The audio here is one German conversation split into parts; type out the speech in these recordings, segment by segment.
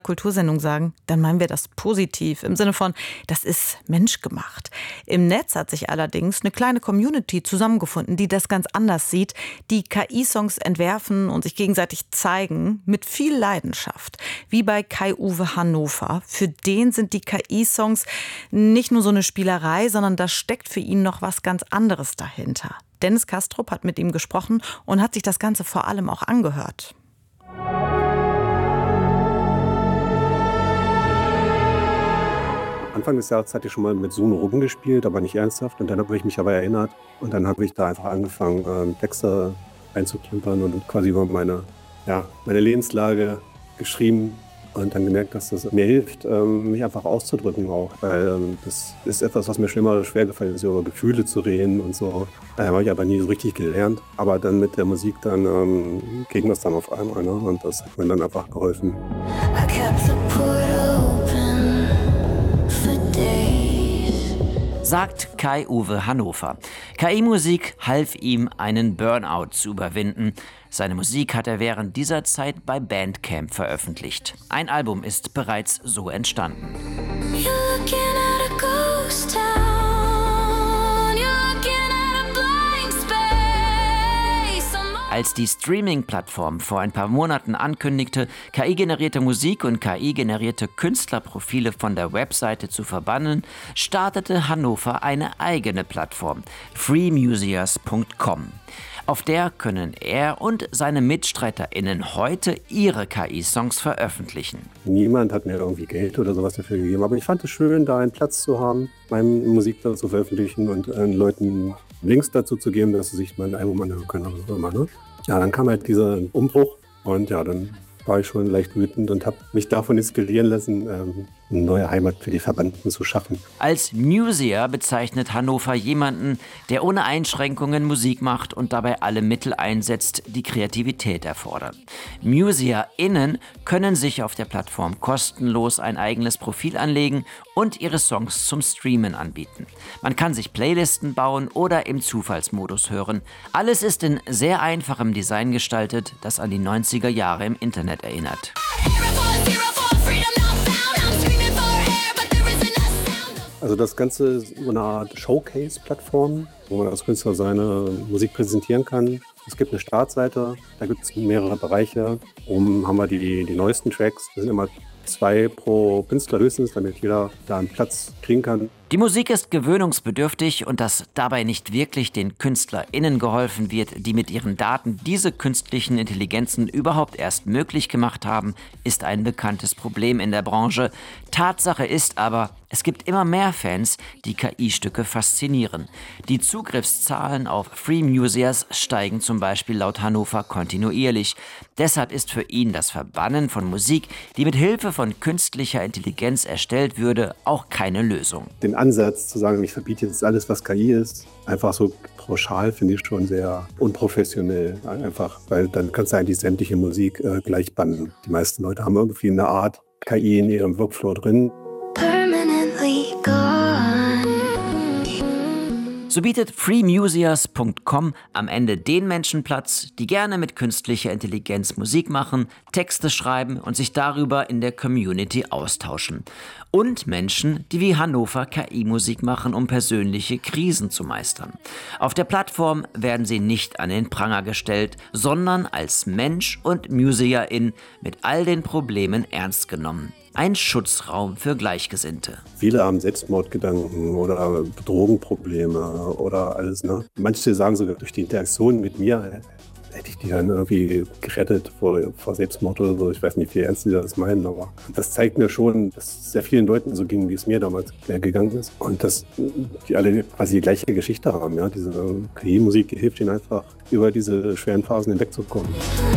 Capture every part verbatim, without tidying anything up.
Kultursendung sagen, dann meinen wir das positiv, im Sinne von, das ist menschgemacht. Im Netz hat sich allerdings eine kleine Community zusammengefunden, die das ganz anders sieht, die K I-Songs entwerfen und sich gegenseitig zeigen, mit viel Leidenschaft. Wie bei Kai-Uwe Hannover. Für den sind die K I-Songs nicht nur so eine Spielerei, sondern da steckt für ihn noch was ganz anderes dahinter. Dennis Kastrup hat mit ihm gesprochen und hat sich das Ganze vor allem auch angehört. Anfang des Jahres hatte ich schon mal mit Suno rumgespielt, aber nicht ernsthaft. Und dann habe ich mich aber erinnert. Und dann habe ich da einfach angefangen, ähm, Texte einzuklimpern und quasi über meine, ja, meine Lebenslage geschrieben. Und dann gemerkt, dass das mir hilft, ähm, mich einfach auszudrücken auch. Weil ähm, das ist etwas, was mir schon immer schwer gefallen ist, über Gefühle zu reden und so. Da habe ich aber nie so richtig gelernt. Aber dann mit der Musik, dann ähm, ging das dann auf einmal. Ne? Und das hat mir dann einfach geholfen. Sagt Kai-Uwe Hannover. K I-Musik half ihm, einen Burnout zu überwinden. Seine Musik hat er während dieser Zeit bei Bandcamp veröffentlicht. Ein Album ist bereits so entstanden. Als die Streaming-Plattform vor ein paar Monaten ankündigte, K I-generierte Musik und K I-generierte Künstlerprofile von der Webseite zu verbannen, startete Hannover eine eigene Plattform, free museas punkt com. Auf der können er und seine MitstreiterInnen heute ihre K I-Songs veröffentlichen. Niemand hat mir irgendwie Geld oder sowas dafür gegeben, aber ich fand es schön, da einen Platz zu haben, meine Musik da zu veröffentlichen und äh, Leuten Links dazu zu geben, dass sie sich mein Album anhören können oder so immer, ne? Ja, dann kam halt dieser Umbruch und ja, dann war ich schon leicht wütend und habe mich davon inspirieren lassen, ähm, eine neue Heimat für die Verbannten zu schaffen. Als Museer bezeichnet Hannover jemanden, der ohne Einschränkungen Musik macht und dabei alle Mittel einsetzt, die Kreativität erfordern. MuseerInnen können sich auf der Plattform kostenlos ein eigenes Profil anlegen und ihre Songs zum Streamen anbieten. Man kann sich Playlisten bauen oder im Zufallsmodus hören. Alles ist in sehr einfachem Design gestaltet, das an die neunziger Jahre im Internet erinnert. Also das Ganze ist so eine Art Showcase-Plattform, wo man als Künstler seine Musik präsentieren kann. Es gibt eine Startseite, da gibt es mehrere Bereiche. Oben haben wir die, die neuesten Tracks. Das sind immer zwei pro Künstler höchstens, damit jeder da einen Platz kriegen kann. Die Musik ist gewöhnungsbedürftig und dass dabei nicht wirklich den KünstlerInnen geholfen wird, die mit ihren Daten diese künstlichen Intelligenzen überhaupt erst möglich gemacht haben, ist ein bekanntes Problem in der Branche. Tatsache ist aber, es gibt immer mehr Fans, die K I-Stücke faszinieren. Die Zugriffszahlen auf Free Museas steigen zum Beispiel laut Hannover kontinuierlich. Deshalb ist für ihn das Verbannen von Musik, die mit Hilfe von künstlicher Intelligenz erstellt würde, auch keine Lösung. Den Ansatz zu sagen, ich verbiete jetzt alles, was K I ist, einfach so pauschal, finde ich schon sehr unprofessionell. Einfach, weil dann kannst du eigentlich sämtliche Musik äh, gleich bannen. Die meisten Leute haben irgendwie eine Art K I in ihrem Workflow drin. Permanently gone. So bietet free museas punkt com am Ende den Menschen Platz, die gerne mit künstlicher Intelligenz Musik machen, Texte schreiben und sich darüber in der Community austauschen. Und Menschen, die wie Hannover K I-Musik machen, um persönliche Krisen zu meistern. Auf der Plattform werden sie nicht an den Pranger gestellt, sondern als Mensch und Museerin mit all den Problemen ernst genommen. Ein Schutzraum für Gleichgesinnte. Viele haben Selbstmordgedanken oder Drogenprobleme oder alles. Ne? Manche sagen sogar, durch die Interaktion mit mir hätte ich die dann irgendwie gerettet vor, vor Selbstmord oder so. Ich weiß nicht, wie ernst die das meinen, aber das zeigt mir schon, dass es sehr vielen Leuten so ging, wie es mir damals gegangen ist. Und dass die alle quasi die gleiche Geschichte haben. Ja? Diese K I-Musik hilft ihnen einfach, über diese schweren Phasen hinwegzukommen.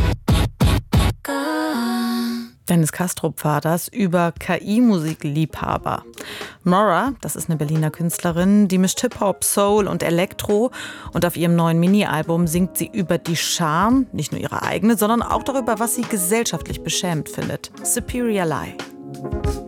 Dennis Kastrup war das über K I-Musikliebhaber. Nora, das ist eine Berliner Künstlerin, die mischt Hip-Hop, Soul und Elektro. Und auf ihrem neuen Mini-Album singt sie über die Scham, nicht nur ihre eigene, sondern auch darüber, was sie gesellschaftlich beschämend findet. Superior Lie.